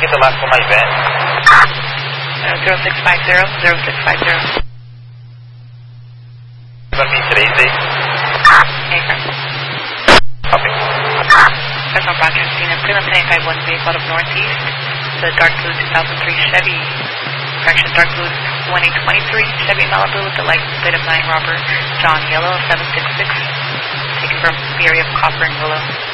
get the last one my event. 0650. What means today's date? Okay, sir. Copy. Personal broadcasting and prelim 1051 vehicle out of Northeast. The dark blue 2003 Chevy. Correction, dark blue 2023 Chevy Malibu with the license plate of 9 Robert John Yellow 766. Taken from the area of Copper and Willow.